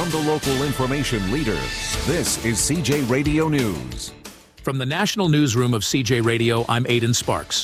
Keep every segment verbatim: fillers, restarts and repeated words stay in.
from the local information leader, this is C J Radio News. From the National Newsroom of C J Radio, I'm Aidan Sparks.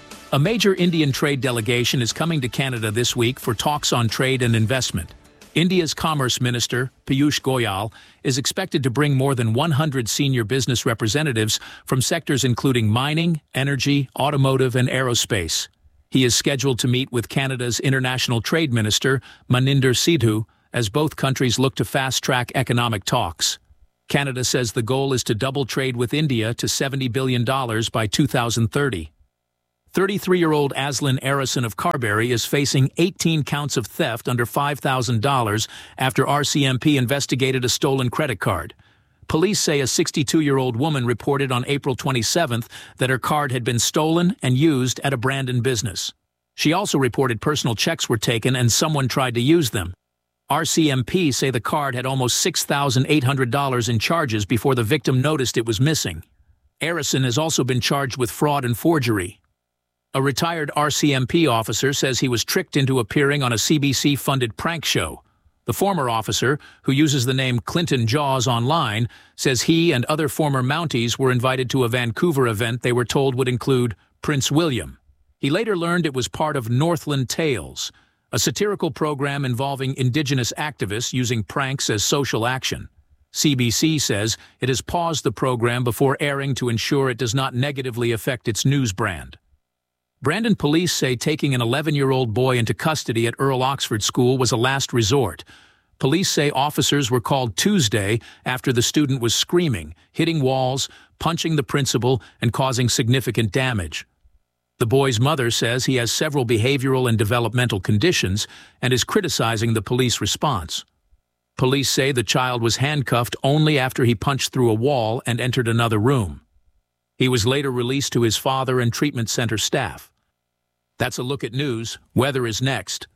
A major Indian trade delegation is coming to Canada this week for talks on trade and investment. India's Commerce Minister, Piyush Goyal, is expected to bring more than one hundred senior business representatives from sectors including mining, energy, automotive, and aerospace. He is scheduled to meet with Canada's International Trade Minister, Maninder Sidhu, as both countries look to fast-track economic talks. Canada says the goal is to double trade with India to seventy billion dollars by two thousand thirty. thirty-three-year-old Aslan Arison of Carberry is facing eighteen counts of theft under five thousand dollars after R C M P investigated a stolen credit card. Police say a sixty-two-year-old woman reported on April twenty-seventh that her card had been stolen and used at a Brandon business. She also reported personal checks were taken and someone tried to use them. R C M P say the card had almost six thousand eight hundred dollars in charges before the victim noticed it was missing. Arison has also been charged with fraud and forgery. A retired R C M P officer says he was tricked into appearing on a C B C-funded prank show. The former officer, who uses the name Clinton Jaws online, says he and other former Mounties were invited to a Vancouver event they were told would include Prince William. He later learned it was part of Northland Tales, a satirical program involving Indigenous activists using pranks as social action. C B C says it has paused the program before airing to ensure it does not negatively affect its news brand. Brandon police say taking an eleven-year-old boy into custody at Earl Oxford School was a last resort. Police say officers were called Tuesday after the student was screaming, hitting walls, punching the principal, and causing significant damage. The boy's mother says he has several behavioral and developmental conditions and is criticizing the police response. Police say the child was handcuffed only after he punched through a wall and entered another room. He was later released to his father and treatment center staff. That's a look at news. Weather is next.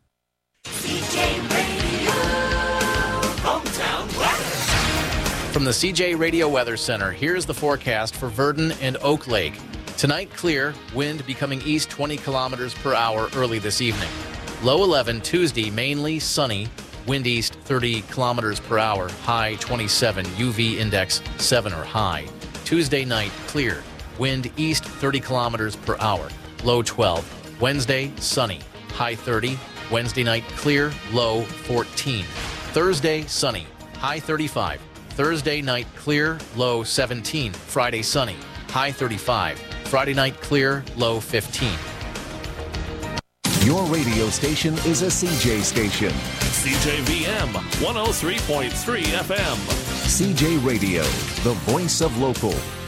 C J Radio, hometown weather. From the C J Radio Weather Center, here's the forecast for Virden and Oak Lake. Tonight, clear, wind becoming east twenty kilometers per hour early this evening. Low eleven Tuesday, mainly sunny, wind east thirty kilometers per hour, high twenty-seven, U V index seven or high. Tuesday night, clear, wind east thirty kilometers per hour, low twelve. Wednesday, sunny, high thirty. Wednesday night, clear, low fourteen. Thursday, sunny, high thirty-five. Thursday night, clear, low seventeen. Friday, sunny, high thirty-five. Friday night, clear, low fifteen. Your radio station is a C J station. C J V M one oh three point three F M. C J Radio, the voice of local.